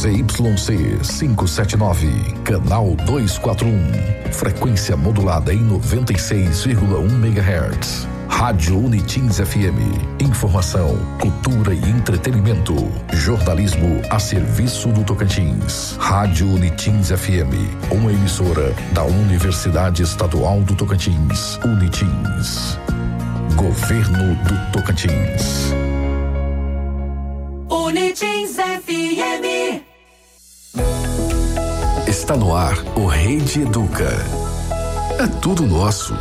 ZYC 579, canal 241, frequência modulada em 96,1 MHz. Rádio Unitins FM, informação, cultura e entretenimento, jornalismo a serviço do Tocantins. Rádio Unitins FM, uma emissora da Universidade Estadual do Tocantins, Unitins. Governo do Tocantins. Unitins FM. Está no ar o Rede Educa. É tudo nosso.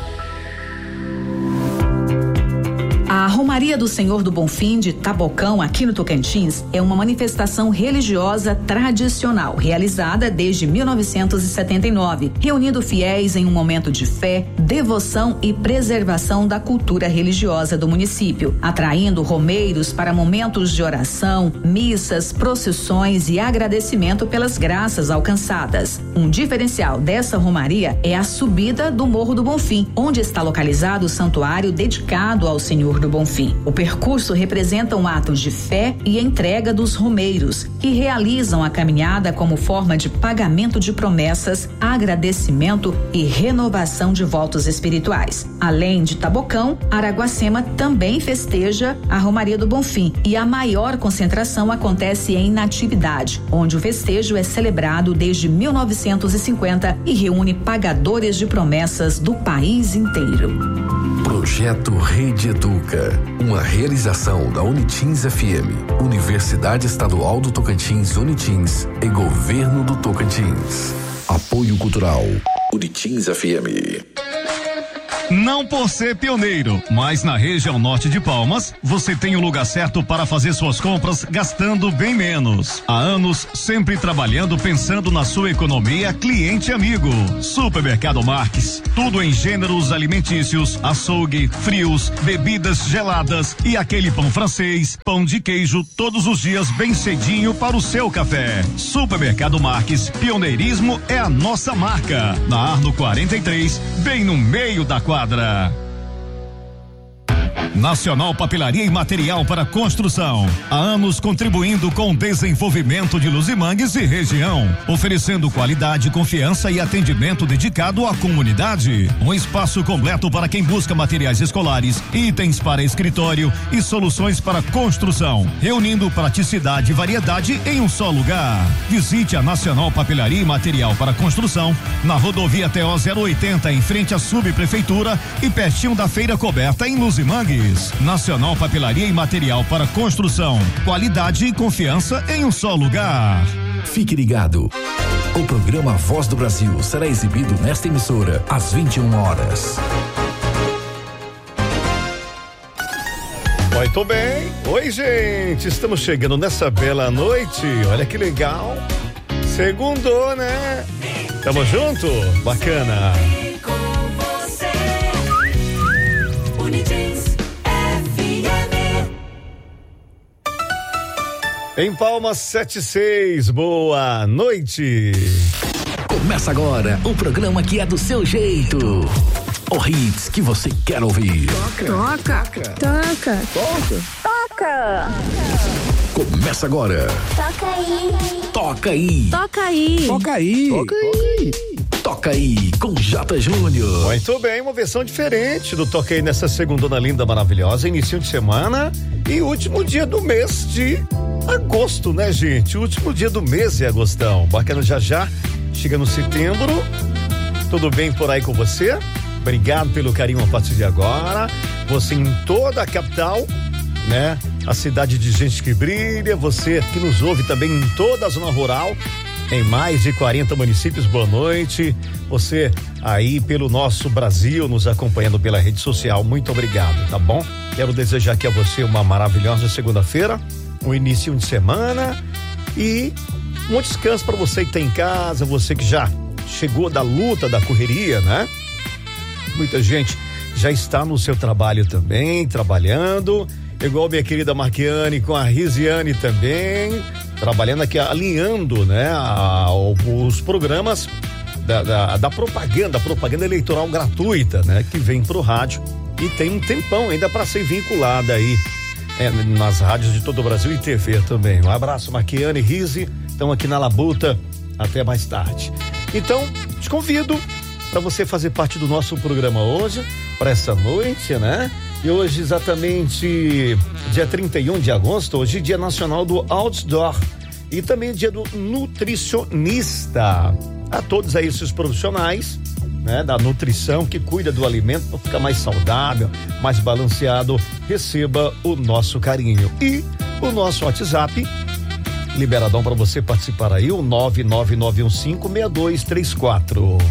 A Romaria do Senhor do Bonfim de Tabocão, aqui no Tocantins, é uma manifestação religiosa tradicional, realizada desde 1979, reunindo fiéis em um momento de fé, devoção e preservação da cultura religiosa do município, atraindo romeiros para momentos de oração, missas, procissões e agradecimento pelas graças alcançadas. Um diferencial dessa romaria é a subida do Morro do Bonfim, onde está localizado o santuário dedicado ao Senhor do Bonfim. O percurso representa um ato de fé e entrega dos romeiros, que realizam a caminhada como forma de pagamento de promessas, agradecimento e renovação de votos espirituais. Além de Tabocão, Araguacema também festeja a Romaria do Bonfim e a maior concentração acontece em Natividade, onde o festejo é celebrado desde 1950 e reúne pagadores de promessas do país inteiro. Projeto Rede Educa, uma realização da Unitins FM, Universidade Estadual do Tocantins, Unitins e Governo do Tocantins. Apoio Cultural, Unitins FM. Não por ser pioneiro, mas na região norte de Palmas, você tem o lugar certo para fazer suas compras gastando bem menos. Há anos, sempre trabalhando pensando na sua economia, cliente amigo. Supermercado Marques, tudo em gêneros alimentícios, açougue, frios, bebidas geladas e aquele pão francês, pão de queijo, todos os dias bem cedinho para o seu café. Supermercado Marques, pioneirismo é a nossa marca. Na Arno 43, bem no meio da quadra. Nacional Papelaria e Material para Construção. Há anos contribuindo com o desenvolvimento de Luzimangues e região, oferecendo qualidade, confiança e atendimento dedicado à comunidade. Um espaço completo para quem busca materiais escolares, itens para escritório e soluções para construção, reunindo praticidade e variedade em um só lugar. Visite a Nacional Papelaria e Material para Construção na rodovia TO 080 em frente à subprefeitura e pertinho da feira coberta em Luzimangues. Nacional Papelaria e Material para Construção. Qualidade e confiança em um só lugar. Fique ligado. O programa Voz do Brasil será exibido nesta emissora às 21 horas. Muito bem. Oi, gente. Estamos chegando nessa bela noite. Olha que legal. Segundou, né? Tamo junto? Bacana. Em Palmas 76, boa noite. Começa agora o programa que é do seu jeito. O hits que você quer ouvir. Toca. Começa agora. Toca aí. Toca aí. Toca aí. Toca aí. Toca aí. Toca aí com J. Júnior. Muito bem, uma versão diferente do Toca aí nessa segundona linda, maravilhosa, início de semana e último dia do mês de agosto, né, gente? O último dia do mês é agostão. Bacana, já chega no setembro. Tudo bem por aí com você? Obrigado pelo carinho a partir de agora. Você em toda a capital, né? A cidade de gente que brilha, você que nos ouve também em toda a zona rural, em mais de 40 municípios, boa noite. Você aí pelo nosso Brasil, nos acompanhando pela rede social, muito obrigado, tá bom? Quero desejar aqui a você uma maravilhosa segunda-feira, um início de semana e um descanso para você que tá em casa, você que já chegou da luta, da correria, né? Muita gente já está no seu trabalho também, trabalhando, igual minha querida Marquiane com a Risiane também, trabalhando aqui, alinhando, né, os programas da propaganda eleitoral gratuita, né, que vem pro rádio e tem um tempão ainda para ser vinculada aí nas rádios de todo o Brasil e TV também. Um abraço, Marquiane e Rise, estão aqui na Labuta, até mais tarde. Então, te convido para você fazer parte do nosso programa hoje, para essa noite, né? E hoje, exatamente, dia 31 de agosto, hoje é Dia Nacional do Outdoor e também dia do nutricionista. A todos aí esses profissionais, né, da nutrição, que cuida do alimento para ficar mais saudável, mais balanceado, receba o nosso carinho. E o nosso WhatsApp, liberadão para você participar aí, o 999156234.